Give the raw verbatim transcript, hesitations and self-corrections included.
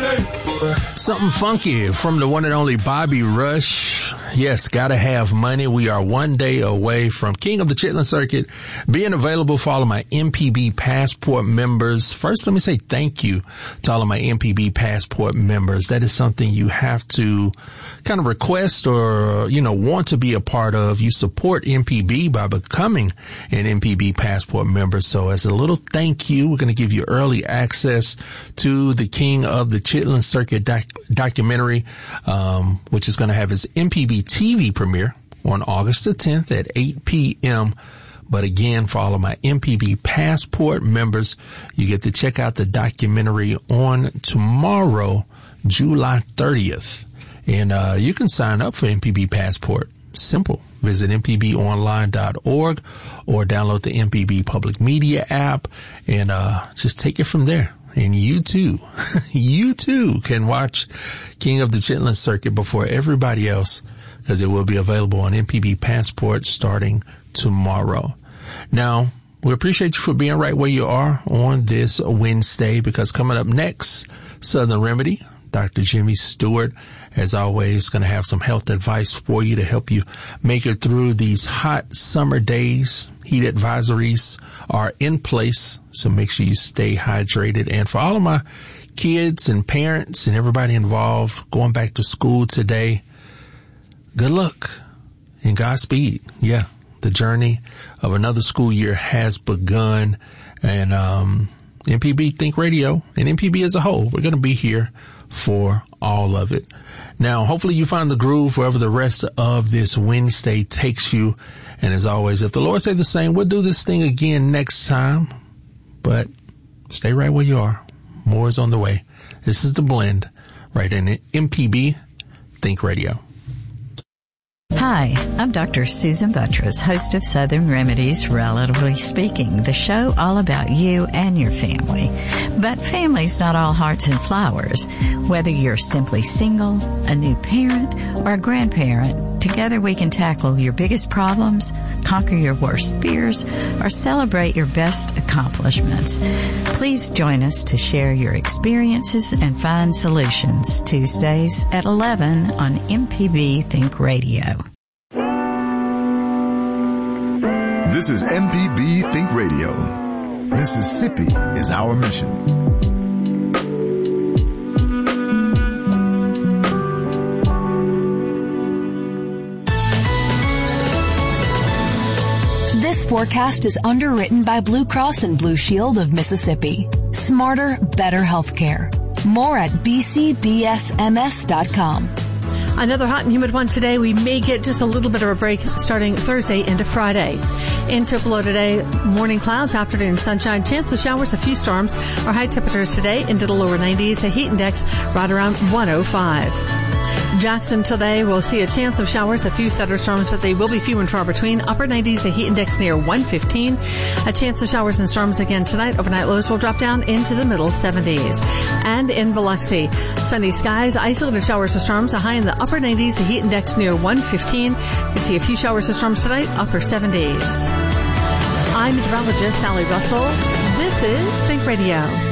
Something funky from the one and only Bobby Rush. Yes, gotta have money. We are one day away from King of the Chitlin Circuit being available for all of my M P B Passport members. First, let me say thank you to all of my M P B Passport members. That is something you have to kind of request or, you know, want to be a part of. You support M P B by becoming an M P B Passport member. So as a little thank you, we're going to give you early access to the King of the Chitlin Circuit doc- documentary, um, which is going to have its M P B T V premiere on August the tenth at eight p.m. But again, for all of my M P B Passport members, you get to check out the documentary on tomorrow, July thirtieth. And uh you can sign up for M P B Passport. Simple. Visit m p b online dot org or download the M P B Public Media app and uh just take it from there. And you too, you too can watch King of the Chitlin Circuit before everybody else, because it will be available on M P B Passport starting tomorrow. Now, we appreciate you for being right where you are on this Wednesday, because coming up next, Southern Remedy, Doctor Jimmy Stewart, as always, going to have some health advice for you to help you make it through these hot summer days. Heat advisories are in place, so make sure you stay hydrated. And for all of my kids and parents and everybody involved going back to school today, good luck and Godspeed. Yeah, the journey of another school year has begun. And um M P B Think Radio and M P B as a whole, we're going to be here for all of it. Now, hopefully you find the groove wherever the rest of this Wednesday takes you. And as always, if the Lord say the same, we'll do this thing again next time. But stay right where you are. More is on the way. This is The Blend right in M P B Think Radio. Hi, I'm Doctor Susan Buttress, host of Southern Remedies, Relatively Speaking, the show all about you and your family. But family's not all hearts and flowers. Whether you're simply single, a new parent, or a grandparent, together we can tackle your biggest problems, conquer your worst fears, or celebrate your best accomplishments. Please join us to share your experiences and find solutions Tuesdays at eleven on M P B Think Radio. This is M P B Think Radio. Mississippi is our mission. This forecast is underwritten by Blue Cross and Blue Shield of Mississippi. Smarter, better healthcare. More at b c b s m s dot com. Another hot and humid one today. We may get just a little bit of a break starting Thursday into Friday. In Tupelo today, morning clouds, afternoon sunshine, chance of showers, a few storms. Our high temperatures today into the lower nineties, a heat index right around one oh five. Jackson today will see a chance of showers, a few thunderstorms, but they will be few and far between. Upper nineties, a heat index near one fifteen. A chance of showers and storms again tonight. Overnight lows will drop down into the middle seventies. And in Biloxi, sunny skies, isolated showers and storms, a high in the upper nineties, a heat index near one fifteen. We see a few showers and storms tonight, upper seventies. I'm meteorologist Sally Russell. This is Think Radio.